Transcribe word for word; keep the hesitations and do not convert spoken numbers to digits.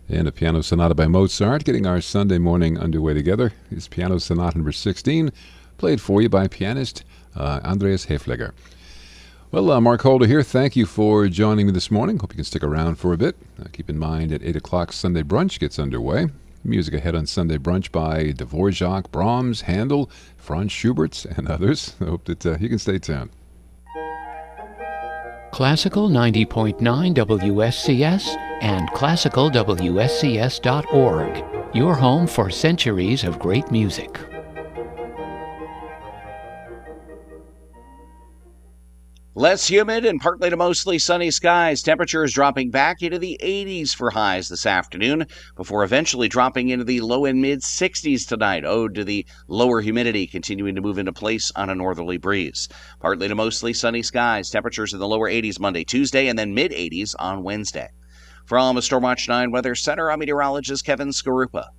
And a piano sonata by Mozart, getting our Sunday morning underway together. Is Piano Sonata number sixteen, played for you by pianist uh, Andreas Häfliger. Well, uh, Mark Holder here. Thank you for joining me this morning. Hope you can stick around for a bit. Uh, keep in mind, at eight o'clock, Sunday Brunch gets underway. Music ahead on Sunday Brunch by Dvorak, Brahms, Handel, Franz Schubert, and others. I hope that uh, you can stay tuned. Classical ninety point nine W S C S and classical W S C S dot org. Your home for centuries of great music. Less humid and partly to mostly sunny skies. Temperatures dropping back into the eighties for highs this afternoon before eventually dropping into the low and mid sixties tonight, owed to the lower humidity continuing to move into place on a northerly breeze. Partly to mostly sunny skies. Temperatures in the lower eighties Monday, Tuesday, and then mid eighties on Wednesday. From a Stormwatch nine Weather Center, I'm meteorologist Kevin Skarupa.